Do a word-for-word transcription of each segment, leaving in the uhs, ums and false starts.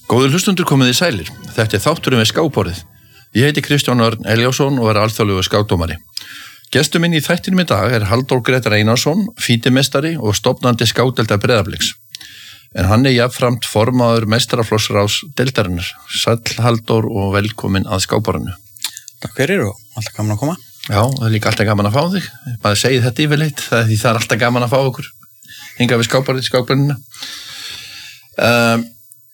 Góðir hlustundur komið í sælir. Þetta er þátturinn við skákborðið. Ég heiti Kristján Örn Elíásson og er alþjóðlegur skákdómari. Gestur minn í þættinum í dag er Halldór Grétar Einarsson, fítimestari og stofnandi skákdeildar Breiðabliks. En hann er jafnframt formaður meistaraflokksráðs deildarinnar. Sæll Halldór og velkomin að skákborðinu. Takk fyrir og alltaf gaman að koma. Já, það er líka alltaf gaman að fá þig. Bara segið þetta yfirleitt, það er, það er alltaf gaman að fá okkur. Hingað við skákborðið, skákborðinu. Um,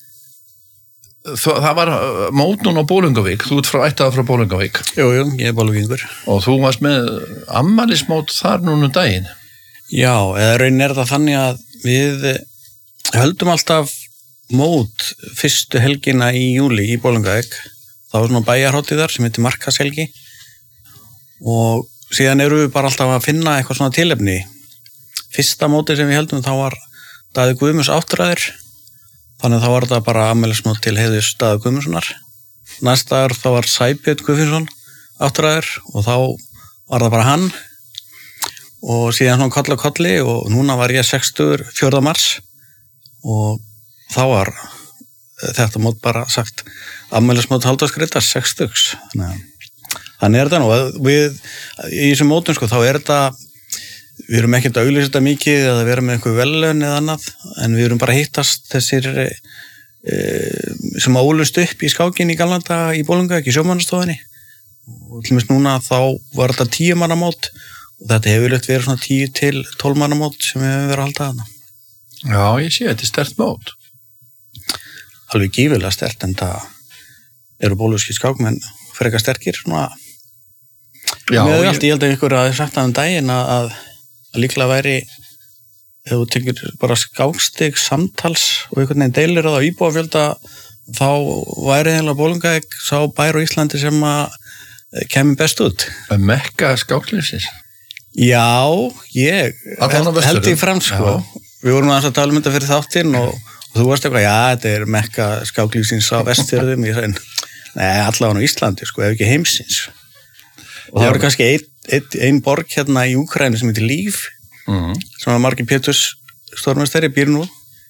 Það var mótnun á Bolungarvík, þú ert frá ættaður frá Bolungarvík. Jú, jú, ég er Bolungarvíkur. Og þú varst með afmælismót þar núna um daginn. Já, eða raunin er það þannig að við höldum alltaf mót fyrstu helgina í júli í Bolungarvík. Það var svona bæjarhátíð þar sem heitir Markaðshelgi og síðan eru við bara alltaf að finna eitthvað svona tilefni. Fyrsta mótið sem við heldum þá var Daði Guðmunds áttræður. Þannig að þá var þetta bara afmælismót til heiðurs Daða Guðmundssonar. Næsta ár þá var Sæbjörn Guðfinnsson áttræður og þá var það bara hann. Og síðan svona koll á kolli og núna var ég sextugur fjórða mars og þá var þetta mót bara sagt afmælismót Halldórs Grétars sextugs. Þannig, þannig er þetta nú. Við, í þessum mótum sko, þá er þetta við erum ekkert að auglýsa þetta mikið eða vera með einhver velun eða annað, en við erum bara að hittast þessir e, sem ólust upp í skákin í Galanda í Bolungarvík í sjómannastofunni og til og með núna þá var þetta tíu manna mót og þetta hefur lögt verið svona tíu til tólf manna mót sem við hefum verið að halda þarna. Já, ég sé, þetta er sterkt mót. Alveg gífurlega sterkt, en það eru bólungarvískir skákmenn frekar sterkir svona. Já, með ég... allt, ég held að ykkur að sagt að um daginn að, að að líklega væri ef þú tekur bara skákstig samtals og einhvern veginn deilir það á íbúafjölda þá væri eiginlega Bolungarvík sá bær á Íslandi sem að kemur best út. Að mekka skáklífsins? Já, ég held, held ég fram sko. Já. Við vorum aðeins að tala um þetta fyrir þáttinn og, og þú varst eitthvað, já, þetta er mekka skáklífsins á Vestfjörðum. Ég sagði, nei, allavega á Íslandi sko, ef ekki heimsins. Og það voru kannski ein, ein, ein borg hérna í Úkraínu sem heitir Líf, mm. sem var Margir Péturs stórmeistari býr nú.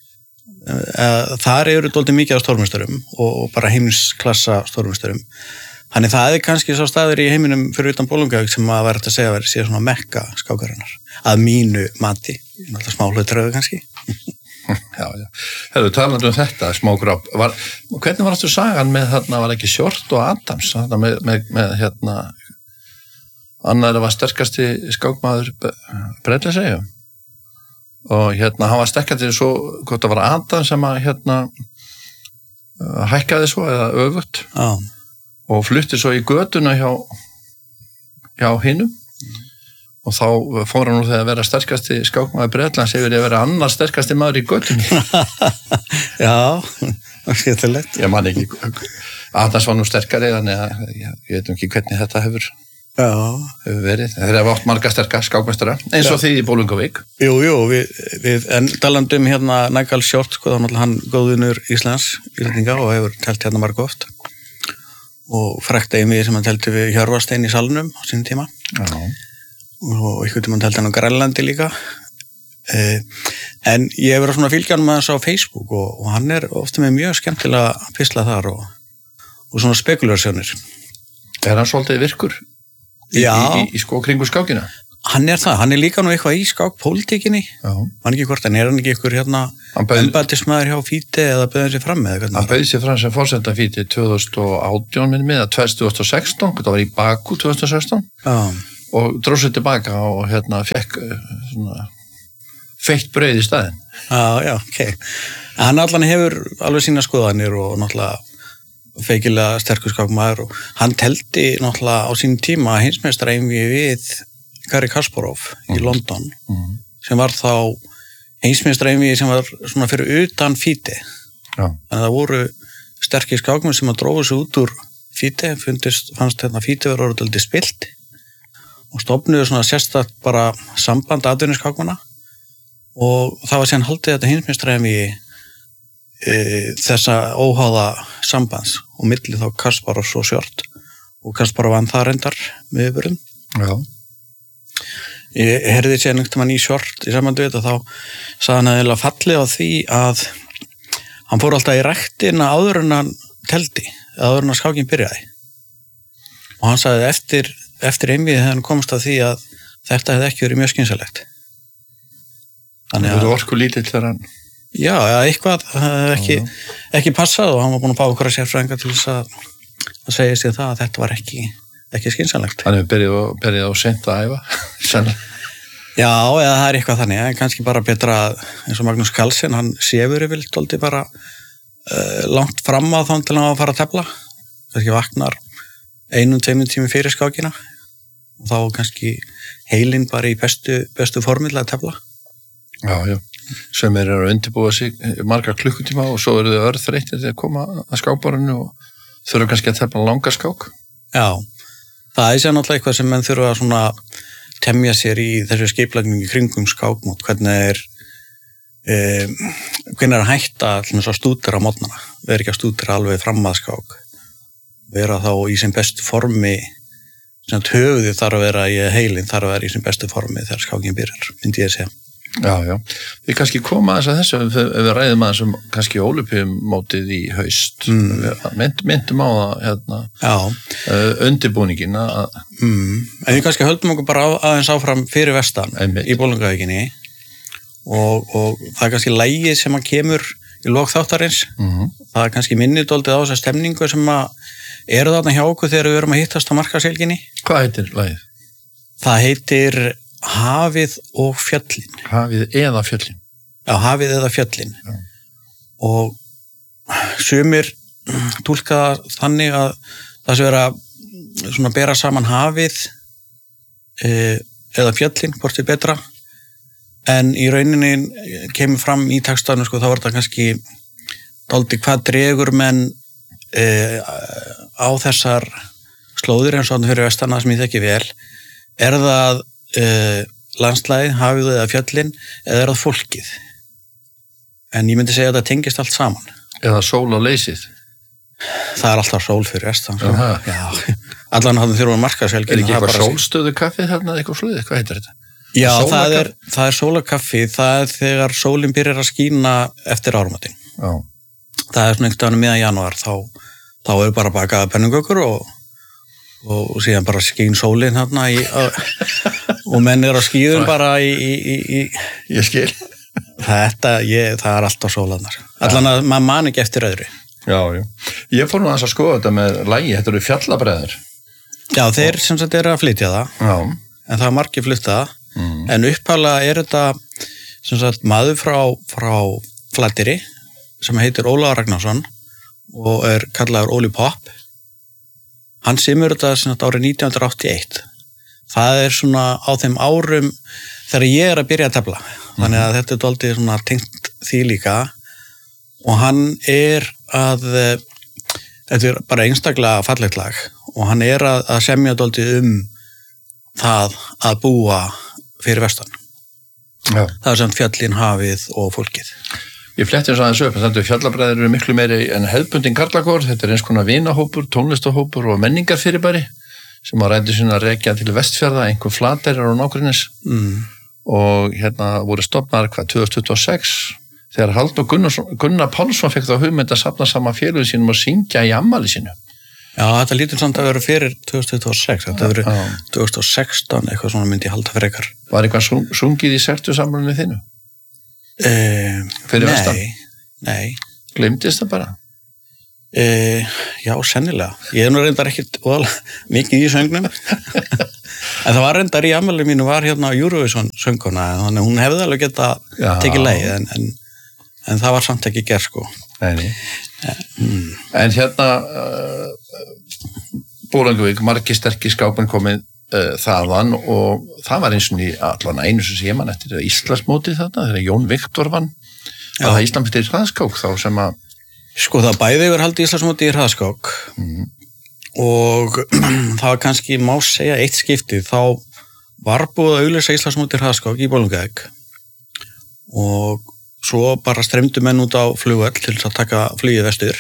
Þar eru dálítið mikið af stórmeistarum og bara heimsklassa stórmeistarum. Þannig það er kannski sá staður í heiminum fyrir utan Bolungarvík sem að vera að segja að vera síðan svona mekka skákarinnar. Að mínu mati, alltaf smá hlutröðu kannski. Já, já. Hefur talað um þetta, smá gráp. Var, hvernig var aftur sagan með þarna, var ekki Short og Adams, þarna með, með, með hérna, annar var sterkasti skákmaður Breiðabliks og hérna hann var sterkasti svo hvort það var Adam sem að hérna hækkaði svo eða öfugt ah. og flutti svo í götuna hjá hjá hinum mm. og þá fór hann úr þegar að vera sterkasti skákmaður Breiðabliks yfir að vera annar sterkasti maður í götunni. Já, það er skemmtilegt. Ég man ekki, Adams var nú sterkari þannig að ég, ég veit ekki hvernig þetta hefur Já, hefur verið. Þeir hafa átt marga sterka skákmeistara, eins og því í Bolungarvík. Jú, jú, við, við en talandi um hérna Nigel Short, sko, þá hann góðvinur Íslands, Íslendinga og hefur telt hérna marga oft. Og frækt eigin við sem hann telti við Hjörvarstein í salnum á sínum tíma. Já. Og einhvern tíma hann telti hann á Grænlandi líka. Eh, en ég hefur verið svona fylgjan með þess á Facebook og, og hann er ofta með mjög skemmtilega pistla þar og, og svona spekulasjónir. Er hann svolítið virkur? Í, í, í, í sko kringu skákina? Hann er það, hann er líka nú eitthvað í skákpólitíkinni. Hann ekki hvort, en er hann ekki ykkur hérna embættismæður hjá Fíti eða bauði sér fram með eitthvað? Hann bauði sér fram sem forseta Fíti tvö þúsund og átján minn með, tvö þúsund og sextán, það var í Bakú tvö þúsund og sextán Já. Og dróð sér tilbaka og hérna fekk svona feitt brauð í staðinn. Já, já, ok. Hann allan hefur alveg sína skoðanir og náttúrulega feikilega sterkur skákmaður og hann teldi náttúrulega á sínum tíma heimsmeistaraeinvígi við Garri Kasparov mm. í London mm. sem var þá heimsmeistaraeinvígi sem var svona fyrir utan Fíti. Já. Þannig að það voru sterkir skákmenn sem að drófu sig út úr Fíti, fundist, fannst hérna Fíti verið orðið spilt og stofnuðu svona sérstakt bara samband atvinnuskákmanna og það var síðan haldið þetta heimsmeistaraeinvígi e, þessa óháða sambands og milli þá Kasparov og Short og Kasparov vann það reyndar með yfirum. Já. Ég herði sér neitt mann í Short í samandu þetta þá sagði hann að fallið á því að hann fór alltaf í ræktina áður en hann teldi, áður en að skákin byrjaði og hann sagði eftir, eftir einvið þegar hann komst að því að þetta hefði ekki verið mjög skynsalegt. Þannig að það voru orku lítill þegar hann já, ja, eitthvað ekki, ekki passað og hann var búin að bá okkur að sérfræðinga til þess að, að segja sig það að þetta var ekki, ekki skynsalegt. Hann hefur byrjað, byrjað á seint að æfa Já, eða það er eitthvað þannig, en kannski bara betra eins og Magnús Carlsen, hann sefur yfir tóldi bara uh, langt fram á þá til hann að fara að tefla kannski vaknar einum, tveimum tími fyrir skákina og þá kannski heilinn bara í bestu, bestu formil að tefla. Já, já, sem er að undirbúa sig marga klukkutíma og svo eru þau örþreyttir til að koma að skákborðinu og þurfa kannski að tefla langa skák. Já, það er sér náttúrulega eitthvað sem menn þurfa að svona temja sér í þessu skipulagningu kringum skákmót, hvernig er um, hvernig er að hætta allmest að stúdera á mótnana, vera ekki að stúdera alveg fram að skák, vera þá í sem bestu formi, sem höfuðið þarf að vera í heilin, þarf að vera í sem bestu formi þegar skákin byrjar, myndi ég að segja. Já, já. Við kannski koma aðeins að þessu, ef við ræðum aðeins um kannski ólympíumótið í haust. Mm. Mynd, myndum á það, hérna, uh, undirbúningin. Að... Mm. En við kannski höldum okkur bara aðeins áfram fyrir vestan Einmitt. Í Bolungarvíkinni og, og það er kannski lagið sem að kemur í lok þáttarins. Mm-hmm. Það er kannski minnið dálítið á þessa stemningu sem að eru þarna hjá okkur þegar við erum að hittast á Markaselginni. Hvað heitir lagið? Það heitir Hafið og fjöllin. Hafið eða fjöllin. Já, hafið eða fjöllin. Já. Og sumir túlka þannig að það sé vera svona bera saman hafið e, eða fjöllin, hvort er betra. En í rauninni kemur fram í textanum, sko, þá var það kannski dálítið hvað dregur menn e, á þessar slóðir eins og þannig fyrir vestana sem ég þekki vel. Er það Uh, landslæði, hafið eða fjöllin eða er það fólkið en ég myndi segja að það tengist allt saman eða sól á leysið það er alltaf sól fyrir vestan allan hafðum þurfa að marka selgin er ekki eitthvað sólstöðu kaffi þarna eitthvað sluðið, hvað heitir þetta? Já, það er, það er sólakaffi það er þegar sólin byrjar að skína eftir áramótin það er svona einhvern veginn miðan janúar þá, þá er bara bakaða pennugökur og og síðan bara skín sólinn hérna í, og menn er á skíðum bara í, í, í ég skil þetta, ég, það er alltaf sólanar allan að maður man ekki eftir öðru já, já, ég fór nú aðeins að skoða þetta með lagi, þetta eru fjallabræður já, þeir sem sagt eru að flytja það já. En það er margir flytta mm. en upphæðlega er þetta sem sagt maður frá, frá Flateyri sem heitir Ólafur Ragnarsson og er kallaður Óli Popp. Hann semur þetta sem þetta árið nítján hundruð áttatíu og eitt. Það er svona á þeim árum þegar ég er að byrja að tefla. Þannig að þetta er dálítið svona tengt því líka og hann er að, þetta er bara einstaklega fallegt lag og hann er að, að semja dálítið um það að búa fyrir vestan. Já. Það er sem fjöllin, hafið og fólkið. Ég fletti þess aðeins upp, þannig að fjallabræður eru miklu meiri en hefðbundin karlakór, þetta er eins konar vinahópur, tónlistahópur og menningarfyrirbæri sem á ræði sinna að rekja til Vestfjarða, einhver Flateyrar og nágrinnis mm. og hérna voru stofnar hvað tvö þúsund tuttugu og sex þegar Halldór Gunnar, Gunnar Pálsson fekk þá hugmynd að safna saman félögum sínum og syngja í ammali sínu. Já, þetta lítur samt að vera fyrir tvö þúsund tuttugu og sex, þetta verið tvö þúsund og sextán, eitthvað svona myndi ég halda frekar. Var eitthvað sungið í sertu samlunni þínu? Uh, fyrir nei, vestan? Nei. Gleymdist það bara? Uh, já, sennilega. Ég hef nú reyndar ekkert mikið í söngnum. En það var reyndar í afmælinu mínu var hérna Eurovision sönguna, þannig að hún hefði alveg geta tekið leið, en, en, en það var samt ekki gerð, sko. Nei, nei. Mm. En hérna uh, Bolungarvík, margir sterkir skápin komið uh, þaðan og það var eins og í allan einu sem ég man eftir Íslandsmótið þarna, þegar Jón Viktor vann að það Ísland fyrir hraðskák þá sem að Sko það bæði yfir haldi Íslandsmótið í hraðskák mm. og það var kannski má segja eitt skiptið, þá var búið að auglýsa Íslandsmótið í hraðskák í Bolungarvík og svo bara streymdu menn út á flugvöll til að taka flugið vestur.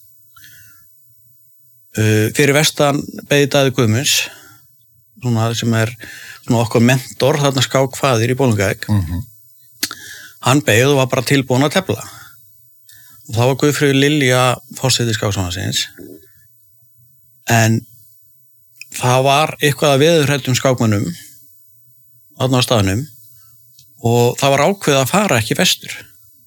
Uh, fyrir vestan beið Daði Guðmunds, svona sem er svona okkur mentor, þarna skákfaðir í Bolungarvík. Mm-hmm. Hann beið og var bara tilbúin að tefla. og það var Guðfríður Lilja forseti skáksambandsins, en það var eitthvað að veðurhræddum skákmönnum þarna á staðnum og það var ákveðið að fara ekki vestur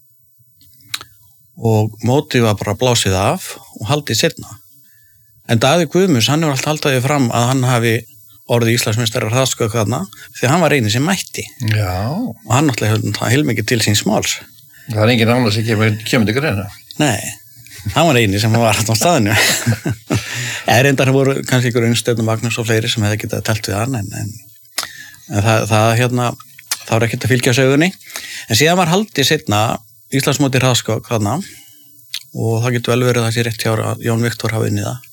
og mótið var bara blásið af og haldið seinna. En Daði Guðmunds, hann hefur alltaf haldaði fram að hann hafi orðið Íslandsmeistari hraðskák þarna því hann var eini sem mætti. Já. Og hann náttúrulega hefði heilmikið til síns máls. Það er engin annars sem kemur, kemur til greina. Nei, hann var eini sem var þarna á staðinu. Eða reyndar voru kannski ykkur Unnsteinn Magnús og fleiri sem hefði getað telt við hann, en, en, en það, það, hérna, það var ekkert að fylgja sögunni. En síðan var haldið seinna Íslandsmóti hraðskák þarna og það getur vel verið það sé rétt hjá að Jón Viktor hafi unnið það.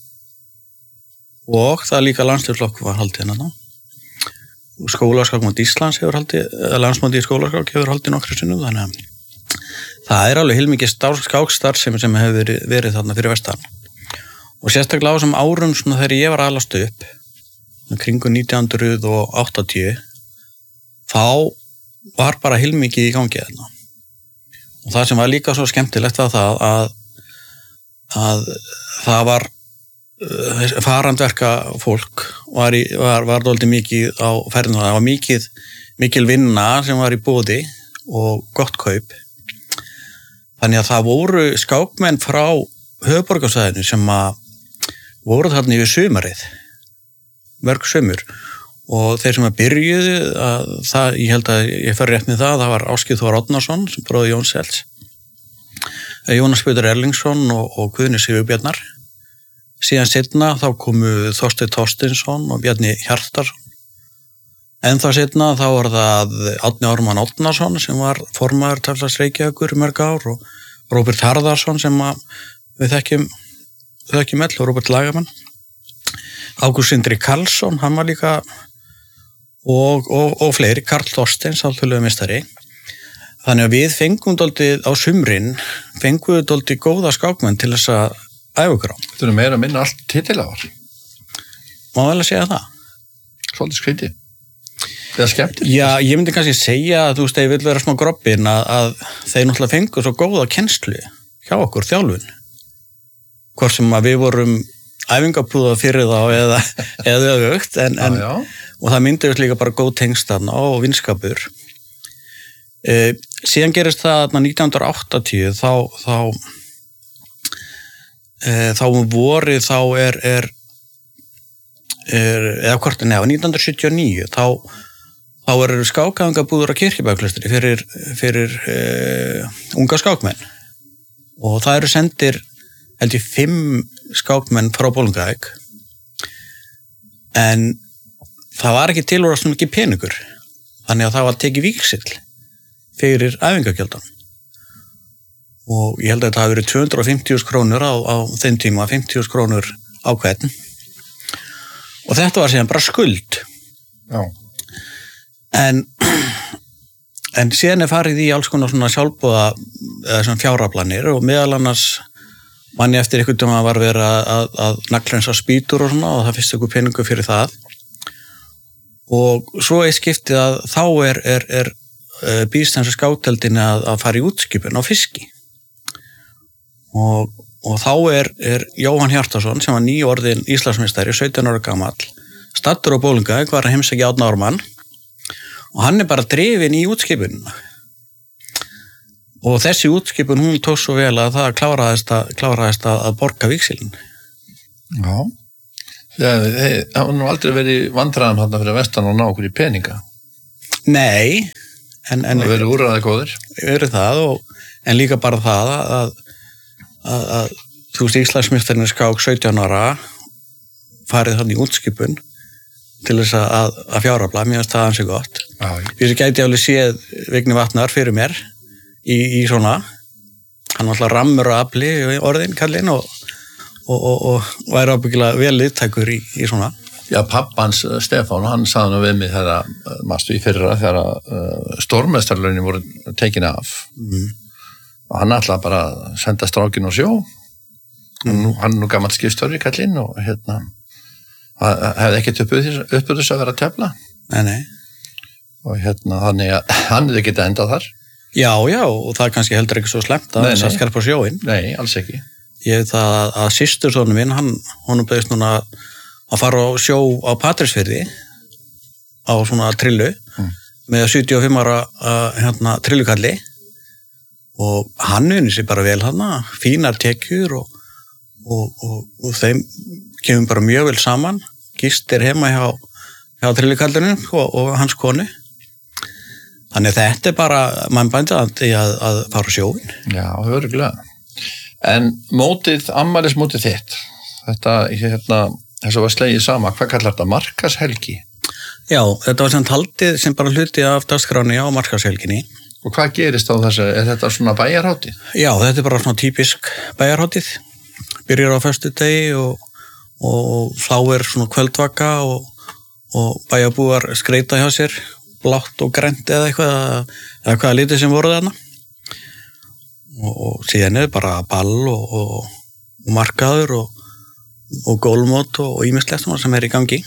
Og það líka landsliðsflokkur var haldið hérna. Skólaskákmót Íslands hefur haldið, landsmóti í skólaskák hefur haldið nokkru sinnum, þannig að það er alveg heilmikið skákstarf sem, sem hefur verið, verið þarna fyrir vestan. Og sérstaklega á þessum árum svona þegar ég var alast upp, kringu nítján hundruð áttatíu, þá var bara heilmikið í gangi þarna. Og það sem var líka svo skemmtilegt var það að, að það var farandverka fólk var, í, var, var dálítið mikið á ferðinu, það var mikið, mikil vinna sem var í boði og gott kaup. Þannig að það voru skákmenn frá höfuðborgarsvæðinu sem að voru þarna yfir sumarið, mörg sumur. Og þeir sem að byrjuðu, að það, ég held að ég fer rétt með það, það var Ásgeir Þór Árnason sem bróði Jóns Sells, Jónas Pétur Erlingsson og, og Guðni Sigurbjarnar. Síðan seinna þá komu Þorsteinn Þorsteinsson og Bjarni Hjartarson. En þá seinna þá var það Árni Ármann Árnason sem var formaður Taflas Reykjavíkur í mörg ár og Róbert Harðarsson sem að við þekkjum, þekkjum öll og Róbert Lagamann. Ágúst Sindri Karlsson, hann var líka og, og, og fleiri, Karl Þorsteins, alþjóðlegur meistari. Þannig að við fengum dálítið á sumrin, fengum við dálítið góða skákmenn til þess að æfa okkur á. Þetta er meira að minna allt titilávar. Má vel að segja það. Svolítið skrítið. Eða skemmtilegt. Já, ég myndi kannski segja að þú veist, ég vil vera smá grobbin að, að þeir náttúrulega fengu svo góða kennslu hjá okkur, þjálfun. Hvort sem að við vorum æfingapúða fyrir þá eða, eða aukt, en, en, já, já. Og það myndi við líka bara góð tengst þarna og vinskapur. E, síðan gerist það nítján hundruð áttatíu, þá, þá, e, þá um vorið þá er, er, er eða hvort, neða, nítján hundruð sjötíu og níu, þá, þá er skákæfingabúður á Kirkjubæjarklaustri fyrir, fyrir e, unga skákmenn. Og það eru sendir held ég fimm skákmenn frá Bolungarvík, en það var ekki tilúrast svo mikið peningur, þannig að það var tekið víksill fyrir æfingagjaldan. Og ég held að þetta hafi verið tvö hundruð og fimmtíu þúsund krónur á, á þeim tíma, fimmtíu þúsund krónur á hvern. Og þetta var síðan bara skuld. Já. En, en síðan er farið í alls konar svona sjálfboða eða svona fjáraflanir og meðal annars manni eftir einhvern tíma var verið að, að, að naglensa spýtur og svona og það fyrst einhver peningu fyrir það. Og svo er skiptið að þá er, er, er býðst þessu skákdeildinni að, að fara í útskipun á fiski. Og, og þá er, er Jóhann Hjartarson sem var nýorðinn Íslandsmeistari, sautján ára gamall, staddur á Bolungarvík, var að heimsækja Árna Ármann og hann er bara drifinn í útskipunina. Og þessi útskipun, hún tók svo vel að það kláraðist að, kláraðist að borga víxilinn. Já. Það hefur nú aldrei verið vandræðan hann fyrir vestan og ná okkur í peninga. Nei. En, en, það verið úrræði góðir. Verið það, og, en líka bara það að, að, að þú veist, Íslandsmeistarinn skák sautján ára farið hann í útskipun til þess að, að fjárafla, mér finnst það ansi gott. Já. Þessi gæti alveg séð Vigni Vatnar fyrir mér í, í svona, hann var alltaf rammur og afli orðin kallinn og og, og, og væri ábyggilega vel liðtækur í, í svona. Já, pappans Stefán, hann sagði nú við mig þegar, mástu í fyrra, þegar uh, stórmeistarlaunin voru tekin af. Mm. Og hann ætlaði bara að senda strákin á sjó. Mm. Hann er nú gamall skipstjóri kallinn og hérna, hefði ekkert uppið þess að vera að tefla. Nei, nei. Og hérna, þannig að hann hefði getað endað þar. Já, já, og það er kannski heldur ekki svo slemt að þess að skerpa sjóin. Nei, alls ekki. Ég veit að, að systursónu minn, hann, honum beðist núna að fara á sjó á Patreksfirði á svona trillu mm. með sjötíu og fimm ára uh, hérna, trillukalli og hann unni sér bara vel hana, fínar tekjur og, og, og, og þeim kemur bara mjög vel saman, gistir heima hjá, hjá trillukallinu og, og hans konu. Þannig að þetta er bara mannbændandi að, að fara sjóin. Já, örugglega. En mótið, afmælismótið þitt, þetta, hérna, þess að var slegið sama, hvað kallar þetta? Markaðshelgi? Já, þetta var sem haldið sem bara hluti af dagskráni á markaðshelginni. Og hvað gerist á þessu? Er þetta svona bæjarhátíð? Já, þetta er bara svona típisk bæjarhátíð. Byrjar á föstudegi og, og þá er svona kvöldvaka og, og bæjarbúar skreita hjá sér, blátt og grænt eða eitthvað, eða hvaða lítið sem voru þarna. Og, og síðan er bara ball og, og, og markaður og, og gólmót og ímislegt sem er í gangi.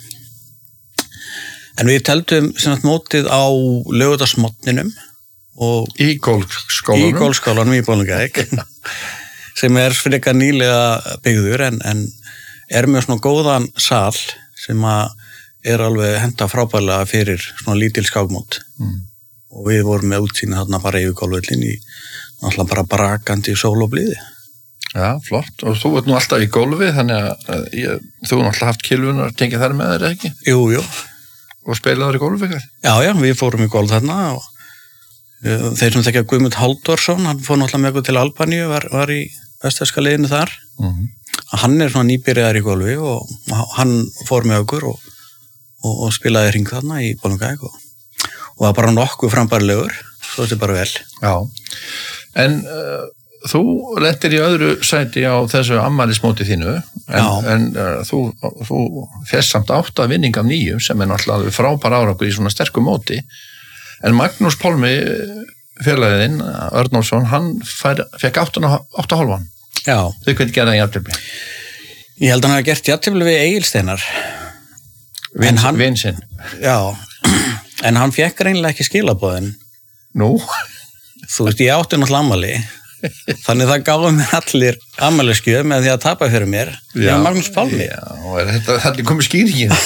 En við teldum sem sagt mótið á laugardagsmorgninum og í golfskálanum í golfskálanum í Bolungarvík sem er frekar nýlega byggður en, en er með svona góðan sal sem að er alveg henta frábærlega fyrir svona lítil skákmót mm. og við vorum með útsýni þarna bara yfir golfvöllin í náttúrulega bara brakandi sól og blíði. Já, flott. Og þú ert nú alltaf í golfi þannig að ég, þú náttúrulega haft kilvunar tengið þar með þér, ekki? Jú, jú. Og spilaður í golfi eitthvað? Já, já, við fórum í golf þarna og þeir sem þekkja Guðmund Halldórsson, hann fór náttúrulega með okkur til Albaníu, var, var í vestfirska liðinu þar. Mm-hmm. Hann er svona nýbyrjaður í golfi og hann fór með okkur og, og, og spilaði hring þarna í Bolungarvík og, og var bara nokkuð frambærilegur, svo þetta er bara vel. Já, en uh, þú lentir í öðru sæti á þessu afmælismóti þínu, en, en uh, þú, þú fyrst samt átta vinning af nýju sem er náttúrulega frábær árangur í svona sterku móti. En Magnús Pálmi, félaginn, Örnólfsson, hann fær, fekk átta og hálfan. Já. Þau hvernig gerði hann jafntefli? Ég held að hann hafi gert jafntefli við Egilsteinar. Vins, vinsinn. Já, en hann fekk reynilega ekki skilaboðin. Nú? Þú veist, ég átti náttúrulega ammali. Þannig það gáði mér allir ammaliskjöf með því að tapa fyrir mér. Já, Magnús Pálmi. Já, er þetta, þetta komið skýringin.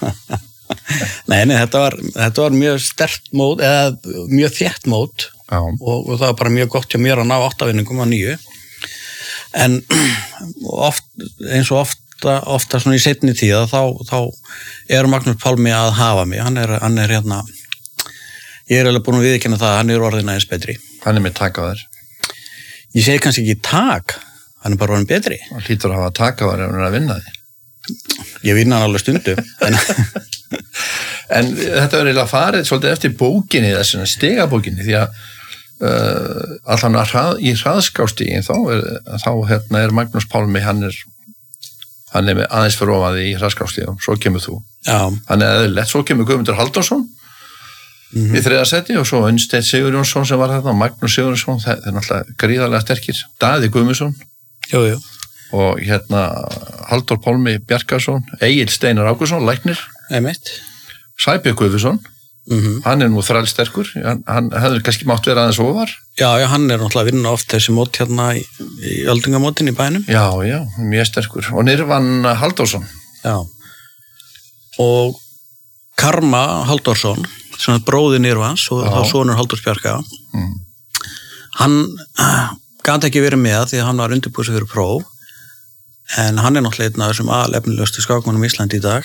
Nei, nei, þetta var, þetta var mjög sterkt mót, eða mjög þétt mót og, og það var bara mjög gott hjá mér að ná áttavinningum á nýju. En oft, eins og ofta, ofta svona í seinni tíða, þá, þá er Magnús Pálmi að hafa mig. Hann er, hann er hérna, ég er alveg búin að viðurkenna það, hann er orðin aðeins betri. Hann er með tak á þér. Ég segi kannski ekki tak, hann er bara orðin betri. Hann hlýtur að hafa tak á þér ef hann er að vinna því. Ég vinna hann alveg stundum. En, en þetta er eiginlega farið svolítið eftir bókinni, þessuna stigabókinni, því að uh, allan að hrað, í hraðskástígin þá, er, þá hérna er Magnús Pálmi, hann er, hann er aðeins fyrir ofaði í hraðskástígum, svo kemur þú. Já. Hann er eðlilegt, svo kemur Guðmundur Halldórsson mm-hmm. í þriða seti og svo Unnsteinn Sigurjónsson sem var þarna, Magnús Sigurjónsson, það er náttúrulega gríðarlega sterkir, Daði Guðmundsson. Jú, jú. Og hérna Halldór Pálmi Bjarkarsson, Egil Steinar Ágússon, læknir, Einmitt. Sæbjörn Guðmundsson, mm-hmm. hann er nú þrælsterkur, hann, hann hefur kannski mátt vera aðeins ofar. Já, já, hann er náttúrulega að vinna oft þessi mót hérna í, í öldungamótin í bænum. Já, já, mjög sterkur. Og Nirvan Halldórsson. Já, og Karma Halldórsson, svona bróði Nirvans og þá sonur Halldórs Bjarka, mm. hann gat ekki verið með því að hann var undirbúið sig fyrir próf. En hann er náttúrulega einn af þessum alefnilegustu skákmönnum í Íslandi í dag.